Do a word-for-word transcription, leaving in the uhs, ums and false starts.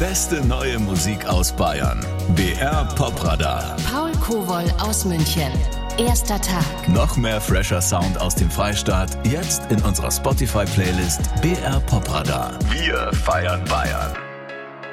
beste neue Musik aus Bayern. B R Popradar. Paul Kowoll aus München. Erster Tag. Noch mehr fresher Sound aus dem Freistaat, jetzt in unserer Spotify-Playlist B R Popradar. Wir feiern Bayern.